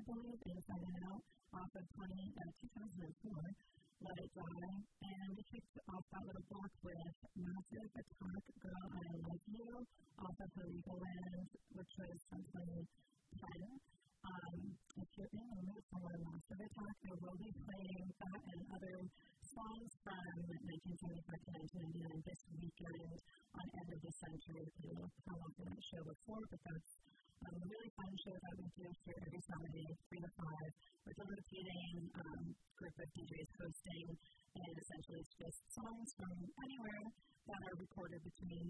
I believe, Inside and Out, off of 2004, Let It Die, and we kicked off that little block with Massive Attack, Girl, I Love You, off of The Legal Land, which was from 2010. If you're in the mood for more Massive Attack, I will be playing that and other songs from 1975 to 1999 this weekend on End of the Century. You'll come off of that show before, but that's a really fun show that we do here every Saturday, 3 to 5, with a rotating group of DJs hosting, and essentially it's just songs from anywhere that are recorded between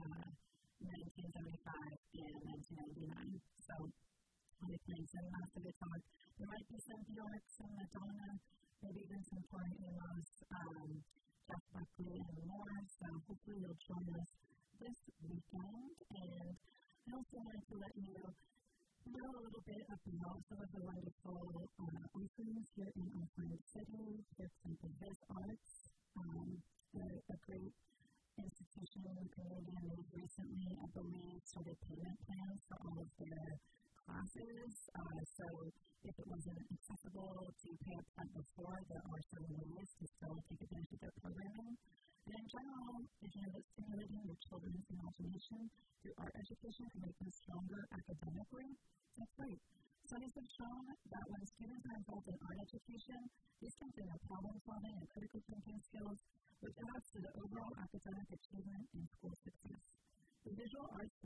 1975 and 1999. So I'll be playing some Massive Attack. There might be some Bjork, some Madonna, maybe even some Tori Amos, Jeff Buckley, and more. So hopefully you'll join us this weekend. And I also wanted to let you know a little bit about some of the wonderful offerings here in Oakland City. For example, Viz Arts, a great institution in the community, and they've recently, I believe, started payment plans for all of their classes. So if it wasn't accessible to pay up front before, there are some ways to still take advantage of their programming. And in general, did you know that stimulating your children's imagination through art education can make them stronger academically? That's right. Studies have shown that when students are involved in art education, they strengthen their problem-solving and critical thinking skills, which adds to the overall academic achievement and school success. The visual arts